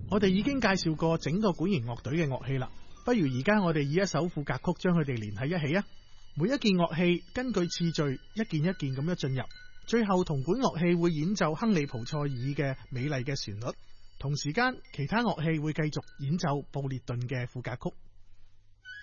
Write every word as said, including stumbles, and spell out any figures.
我哋已經介紹過整個管弦樂隊嘅樂器啦，不如而家我哋以一首賦格曲將佢哋連喺一起啊！每一件樂器根據次序一件一件咁樣進入，最後銅管樂器會演奏亨利蒲塞爾嘅美麗嘅旋律，同時間其他樂器會繼續演奏布列頓嘅賦格曲。